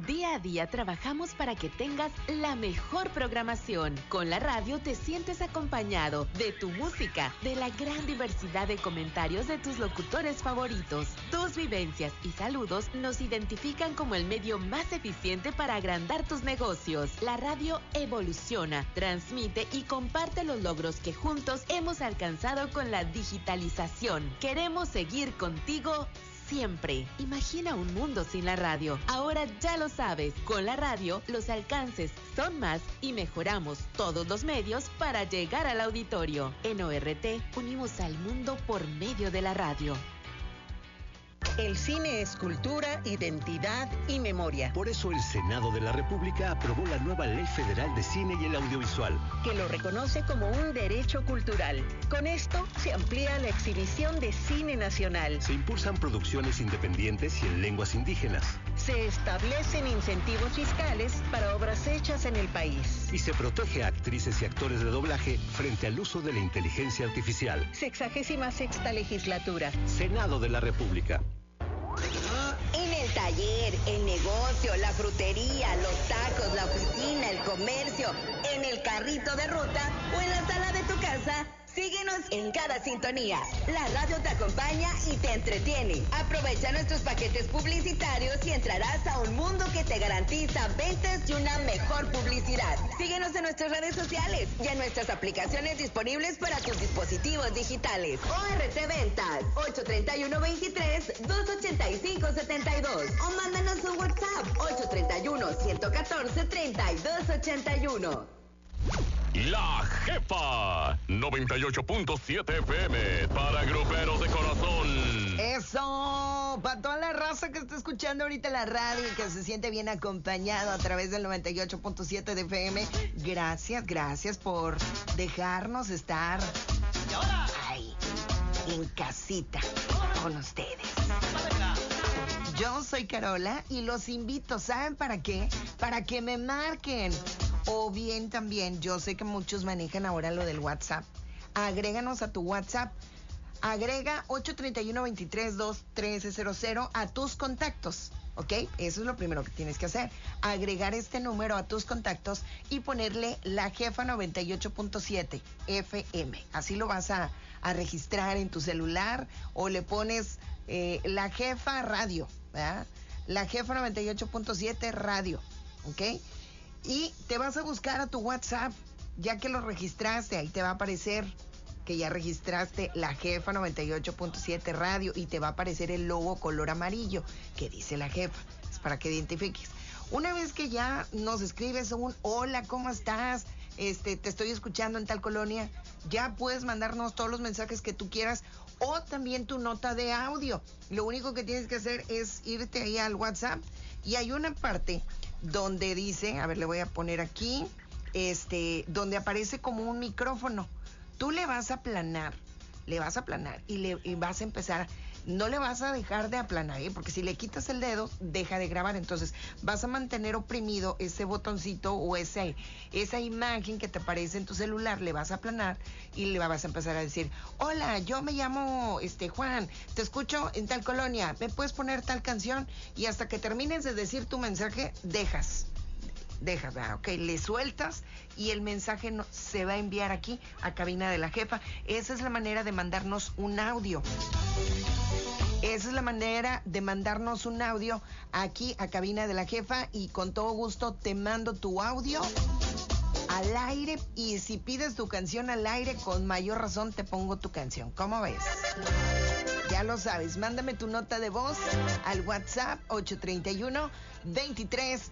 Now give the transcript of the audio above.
Día a día trabajamos para que tengas la mejor programación. Con la radio te sientes acompañado de tu música, de la gran diversidad de comentarios de tus locutores favoritos. Tus vivencias y saludos nos identifican como el medio más eficiente para agrandar tus negocios. La radio evoluciona, transmite y comparte los logros que juntos hemos alcanzado con la digitalización. Queremos seguir contigo siempre. Imagina un mundo sin la radio. Ahora ya lo sabes. Con la radio, los alcances son más y mejoramos todos los medios para llegar al auditorio. En ORT, unimos al mundo por medio de la radio. El cine es cultura, identidad y memoria. Por eso el Senado de la República aprobó la nueva Ley Federal de Cine y el Audiovisual, que lo reconoce como un derecho cultural. Con esto se amplía la exhibición de cine nacional. se impulsan producciones independientes y en lenguas indígenas, Se establecen incentivos fiscales para obras hechas en el país. y se protege a actrices y actores de doblaje frente al uso de la inteligencia artificial. 66ª legislatura. Senado de la República. En el taller, el negocio, la frutería, los tacos, la oficina, el comercio, en el carrito de ruta o en la sala de tu casa, síguenos en cada sintonía. La radio te acompaña y te entretiene. Aprovecha nuestros paquetes publicitarios y entrarás a un mundo que te garantiza ventas y una mejor publicidad. Síguenos en nuestras redes sociales y en nuestras aplicaciones disponibles para tus dispositivos digitales. ORT Ventas, 831-23-285-72. O mándanos un WhatsApp, 831-114-3281. La Jefa 98.7 FM para gruperos de corazón. Eso, para toda la raza que está escuchando ahorita la radio y que se siente bien acompañado a través del 98.7 de FM. Gracias por dejarnos estar ahí, en casita, con ustedes. Yo soy Carola y los invito, ¿saben para qué? Para que me marquen. O bien también, yo sé que muchos manejan ahora lo del WhatsApp. Agréganos a tu WhatsApp. Agrega 831-23-21300 a tus contactos, ¿ok? Eso es lo primero que tienes que hacer. Agregar este número a tus contactos y ponerle La Jefa 98.7 FM. Así lo vas a registrar en tu celular o le pones La Jefa Radio, ¿verdad? La Jefa 98.7 Radio, ¿ok? Y te vas a buscar a tu WhatsApp, ya que lo registraste, ahí te va a aparecer que ya registraste La Jefa 98.7 Radio y te va a aparecer el logo color amarillo que dice La Jefa. Es para que identifiques. Una vez que ya nos escribes un hola, ¿cómo estás? Te estoy escuchando en tal colonia, ya puedes mandarnos todos los mensajes que tú quieras o también tu nota de audio. Lo único que tienes que hacer es irte ahí al WhatsApp y hay una parte donde dice, a ver, le voy a poner aquí, donde aparece como un micrófono. Tú le vas a aplanar y vas a empezar, no le vas a dejar de aplanar, porque si le quitas el dedo, deja de grabar. Entonces vas a mantener oprimido ese botoncito o esa imagen que te aparece en tu celular, le vas a aplanar y le vas a empezar a decir, hola, yo me llamo Juan, te escucho en tal colonia, ¿me puedes poner tal canción? Y hasta que termines de decir tu mensaje, dejas, ok, le sueltas y el mensaje se va a enviar aquí a cabina de la jefa. Esa es la manera de mandarnos un audio. Esa es la manera de mandarnos un audio aquí a cabina de la jefa y con todo gusto te mando tu audio al aire y si pides tu canción al aire, con mayor razón te pongo tu canción. ¿Cómo ves? Ya lo sabes, mándame tu nota de voz al WhatsApp 831-23